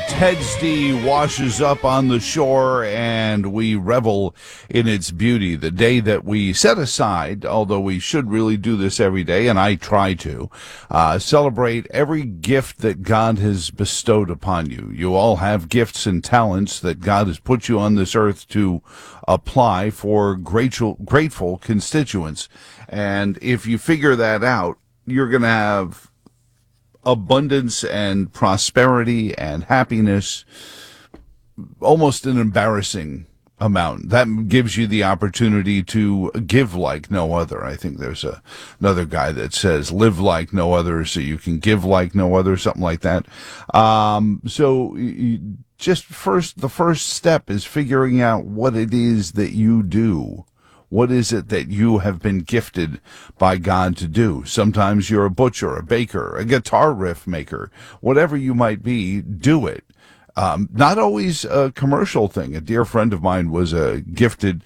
Tedsdy washes up on the shore and we revel in its beauty. The day that we set aside, although we should really do this every day, and I try to, celebrate every gift that God has bestowed upon you. You all have gifts and talents that God has put you on this earth to apply for grateful constituents. And if you figure that out, you're going to have abundance and prosperity and happiness, almost an embarrassing amount. That gives you the opportunity to give like no other. I think there's another guy that says live like no other so you can give like no other, something like that. The first step is figuring out what it is that you do. What is it that you have been gifted by God to do? Sometimes you're a butcher, a baker, a guitar riff maker. Whatever you might be, do it. Not always a commercial thing. A dear friend of mine was a gifted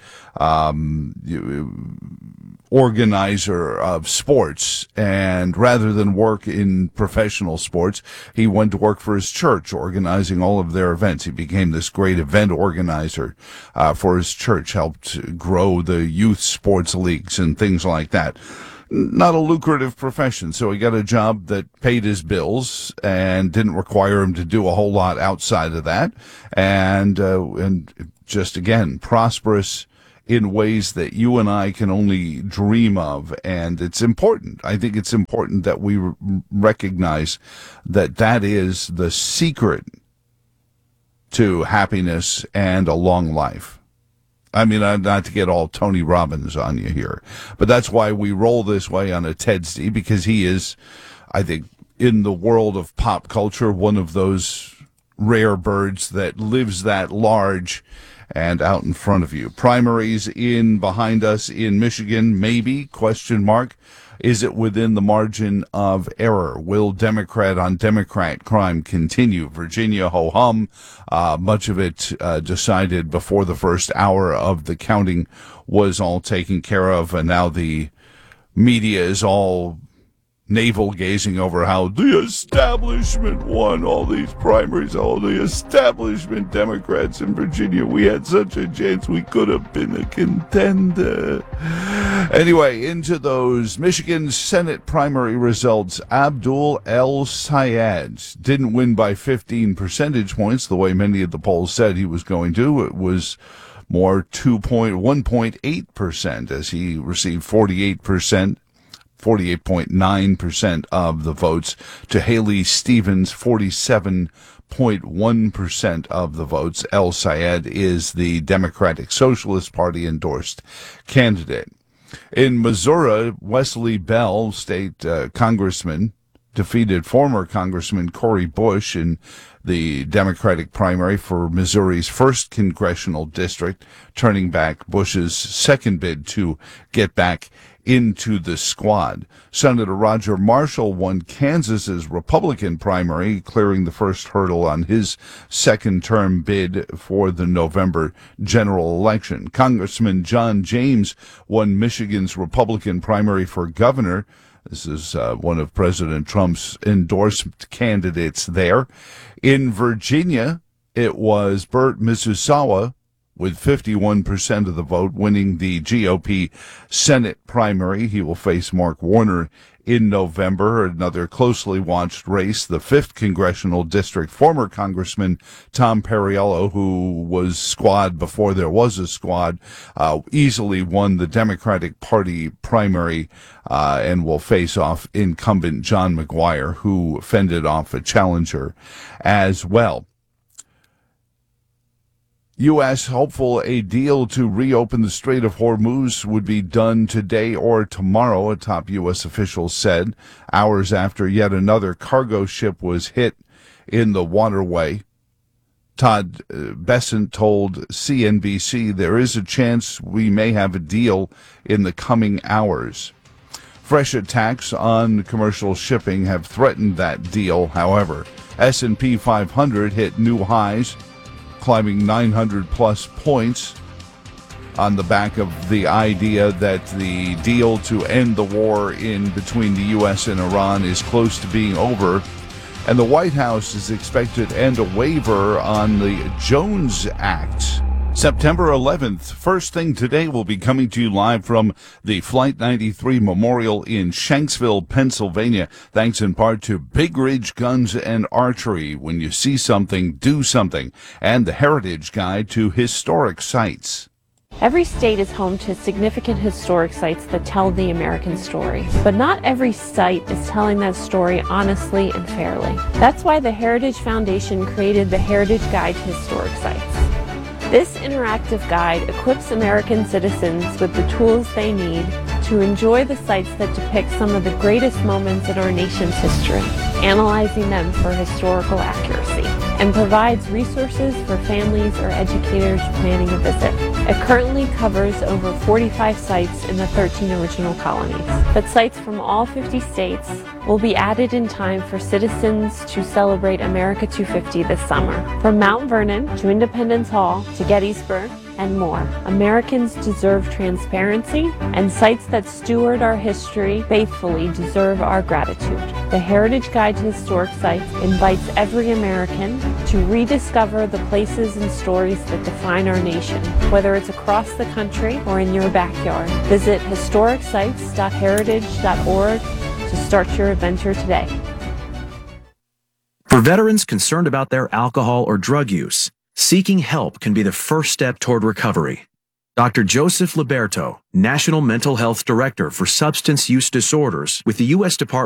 organizer of sports, and rather than work in professional sports, he went to work for his church, organizing all of their events. He became this great event organizer for his church, helped grow the youth sports leagues and things like that. Not a lucrative profession, so he got a job that paid his bills and didn't require him to do a whole lot outside of that, and just, again, prosperous in ways that you and I can only dream of. And it's important. I think it's important that we recognize that that is the secret to happiness and a long life. I mean, not to get all Tony Robbins on you here, but that's why we roll this way on a Tedsdy, because he is, I think, in the world of pop culture, one of those rare birds that lives that large and out in front of you. Primaries in behind us in Michigan, maybe, question mark. Is it within the margin of error? Will Democrat on Democrat crime continue? Virginia, ho-hum. Much of it decided before the first hour of the counting was all taken care of, and now the media is all navel-gazing over how the establishment won all these primaries. Oh, the establishment Democrats in Virginia. We had such a chance. We could have been a contender. Anyway, into those Michigan Senate primary results. Abdul El-Sayed didn't win by 15 percentage points the way many of the polls said he was going to. It was more 1.8% as he received 48.9% of the votes, to Haley Stevens, 47.1% of the votes. El-Sayed is the Democratic Socialist Party endorsed candidate. In Missouri, Wesley Bell, state congressman, defeated former Congressman Cori Bush in the Democratic primary for Missouri's 1st congressional district, turning back Bush's second bid to get back into the squad. Senator Roger Marshall won Kansas's Republican primary, clearing the first hurdle on his second-term bid for the November general election. Congressman John James won Michigan's Republican primary for governor. This is one of President Trump's endorsed candidates there. In Virginia, it was Bert Misusawa with 51% of the vote, winning the GOP Senate primary. He will face Mark Warner in November, another closely watched race. The 5th congressional district, former Congressman Tom Perriello, who was squad before there was a squad, easily won the Democratic Party primary and will face off incumbent John McGuire, who fended off a challenger as well. U.S. hopeful a deal to reopen the Strait of Hormuz would be done today or tomorrow, a top U.S. official said, hours after yet another cargo ship was hit in the waterway. Todd Bessent told CNBC there is a chance we may have a deal in the coming hours. Fresh attacks on commercial shipping have threatened that deal, however. S&P 500 hit new highs, climbing 900-plus points on the back of the idea that the deal to end the war in between the U.S. and Iran is close to being over. And the White House is expected to end a waiver on the Jones Act. September 11th, First Thing Today will be coming to you live from the Flight 93 Memorial in Shanksville, Pennsylvania, thanks in part to Big Ridge Guns and Archery. When you see something, do something. And the Heritage Guide to Historic Sites. Every state is home to significant historic sites that tell the American story. But not every site is telling that story honestly and fairly. That's why the Heritage Foundation created the Heritage Guide to Historic Sites. This interactive guide equips American citizens with the tools they need to enjoy the sites that depict some of the greatest moments in our nation's history, analyzing them for historical accuracy, and provides resources for families or educators planning a visit. It currently covers over 45 sites in the 13 original colonies, but sites from all 50 states will be added in time for citizens to celebrate America 250 this summer. From Mount Vernon to Independence Hall to Gettysburg and more, Americans deserve transparency, and sites that steward our history faithfully deserve our gratitude. The Heritage Guide to Historic Sites invites every American to rediscover the places and stories that define our nation, whether it's across the country or in your backyard. Visit historicsites.heritage.org to start your adventure today. For veterans concerned about their alcohol or drug use, seeking help can be the first step toward recovery. Dr. Joseph Liberto, National Mental Health Director for Substance Use Disorders with the U.S. Department